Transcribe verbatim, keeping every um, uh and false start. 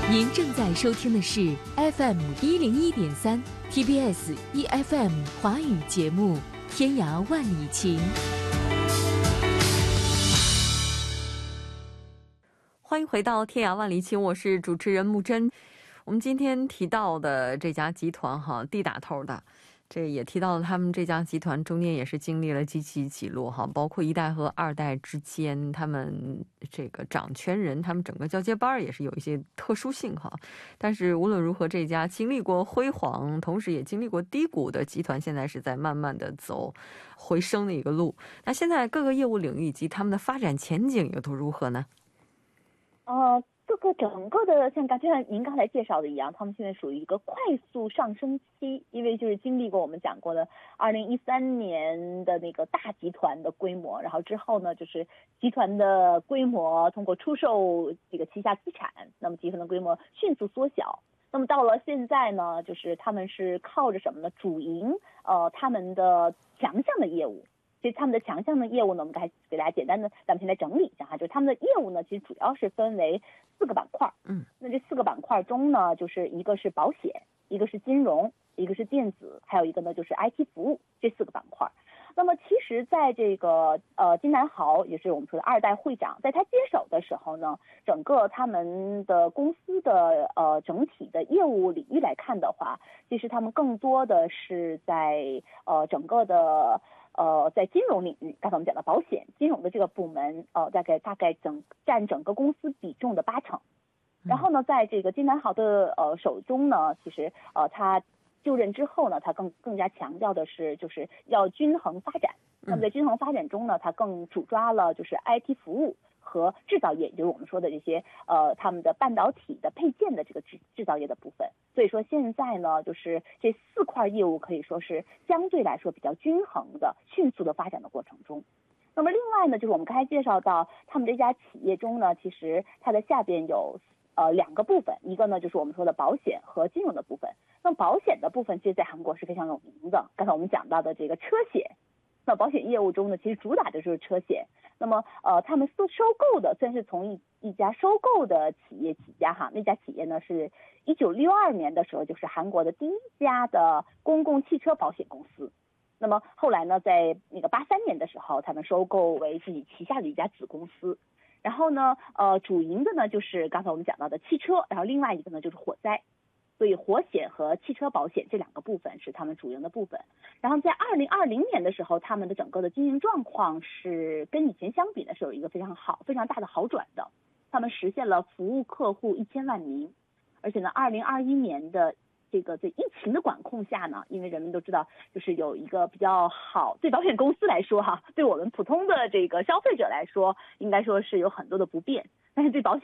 您正在收听的是 F M 一零一点三 T B S E F M 华语节目《天涯万里情》。 欢迎回到《天涯万里情》，我是主持人木真。我们今天提到的这家集团哈，地打头的。这也提到了他们这家集团中间也是经历了几起起落哈，包括一代和二代之间，他们这个掌权人，他们整个交接班也是有一些特殊性哈。但是无论如何，这家经历过辉煌，同时也经历过低谷的集团，现在是在慢慢的走回升的一个路。那现在各个业务领域以及他们的发展前景又都如何呢？ 呃，这个整个的像刚就像您刚才介绍的一样，他们现在属于一个快速上升期，因为就是经历过我们讲过的二零一三年的那个大集团的规模，然后之后呢，就是集团的规模通过出售这个旗下资产，那么集团的规模迅速缩小。那么到了现在呢，就是他们是靠着什么呢？主营呃他们的强项的业务。其实他们的强项的业务呢，我们还给大家简单的，咱们先来整理一下哈，就是他们的业务呢，其实主要是分为四个板块。 嗯， 那这四个板块中呢，就是一个是保险，一个是金融，一个是电子，还有一个呢就是 I T 服务，这四个板块。那么其实在这个呃金南豪也是我们说的二代会长，在他接手的时候呢，整个他们的公司的呃整体的业务领域来看的话，其实他们更多的是在呃整个的呃在金融领域，刚才我们讲的保险金融的这个部门，呃大概大概整占整个公司比重的八成。然后呢，在这个金南豪的呃手中呢，其实呃他就任之后呢，他更更加强调的是就是要均衡发展。那么在均衡发展中呢，他更主抓了就是 I T 服务和制造业，也就是我们说的这些呃他们的半导体的配件的这个制制造业的部分。所以说现在呢，就是这四块业务可以说是相对来说比较均衡的、迅速的发展的过程中。那么另外呢，就是我们刚才介绍到他们这家企业中呢，其实它的下边有呃两个部分，一个呢就是我们说的保险和金融的部分。那么保险的部分其实在韩国是非常有名的，刚才我们讲到的这个车险，那保险业务中呢，其实主打的就是车险。那么呃他们收收购的虽然是从一一家收购的企业起家哈，那家企业呢是一九六二年的时候就是韩国的第一家的公共汽车保险公司。那么后来呢，在那个八三年的时候，他们收购为自己旗下的一家子公司。然后呢，呃，主营的呢就是刚才我们讲到的汽车，然后另外一个呢就是火灾。所以火险和汽车保险这两个部分是他们主营的部分。然后在二零二零年的时候，他们的整个的经营状况是跟以前相比呢是有一个非常好、非常大的好转的。他们实现了服务客户一千万名，而且呢，二零二一年的这个在疫情的管控下呢，因为人们都知道，就是有一个比较好，对保险公司来说哈，对我们普通的这个消费者来说，应该说是有很多的不便，但是对保险